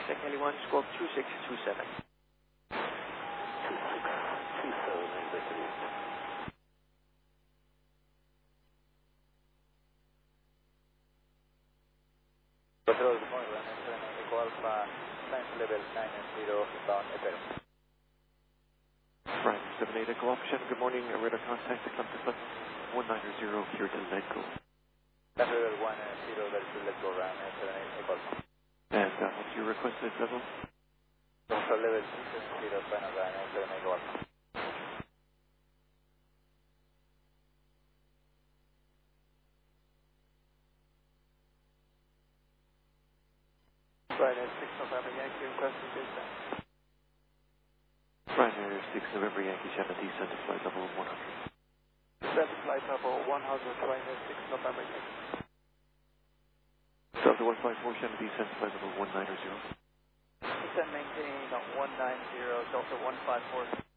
contact Heli 1, squawk 2627. 2627. Control, good morning, Echo Alpha, science level 990, bound Eperum. Right, 78 Echo Alpha, good morning, radar contact, Atlantic 190 here to Letgo. Level 190, that is Letgo, run 78 Echo Alpha. And what's your requested level? Control level 270, final run 78 Echo Alpha. Ryanair 6 November Yankee, requesting descent. Ryanair 6 November Yankee, Shannon descent to flight level 100. Descent to flight level 100, Ryanair 6 November Yankee. Delta 154, Shannon descent to flight level 190. Descent maintained on 190, Delta 154.